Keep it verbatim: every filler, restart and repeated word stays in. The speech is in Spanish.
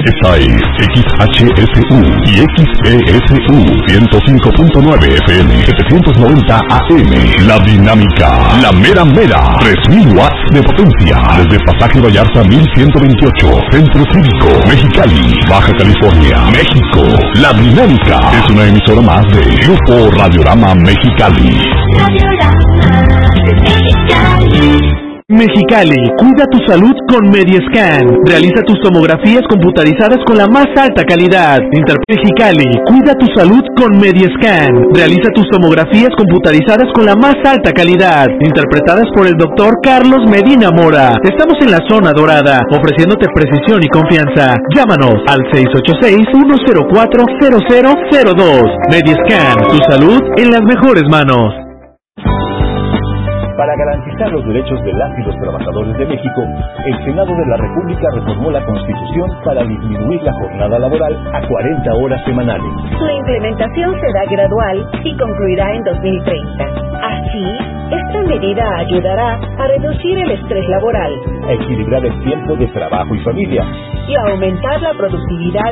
Esa es X H S U y X P S U ciento cinco punto nueve F M, setecientos noventa A M. La Dinámica, la mera mera, tres mil watts de potencia. Desde Pasaje Vallarta mil ciento veintiocho, Centro Cívico, Mexicali, Baja California, México. La Dinámica es una emisora más de Grupo Radiorama Mexicali. Radiorama Mexicali. Mexicali, cuida tu salud con Mediescan. Realiza tus tomografías computarizadas con la más alta calidad. Inter Mexicali, cuida tu salud con Mediescan. Realiza tus tomografías computarizadas con la más alta calidad. Interpretadas por el doctor Carlos Medina Mora. Estamos en la zona dorada, ofreciéndote precisión y confianza. Llámanos al seis ocho seis, uno cero cuatro, cero cero cero dos. Mediescan, tu salud en las mejores manos. Para garantizar los derechos de las y los trabajadores de México, el Senado de la República reformó la Constitución para disminuir la jornada laboral a cuarenta horas semanales. Su implementación será gradual y concluirá en dos mil treinta. Así, esta medida ayudará a reducir el estrés laboral, a equilibrar el tiempo de trabajo y familia y a aumentar la productividad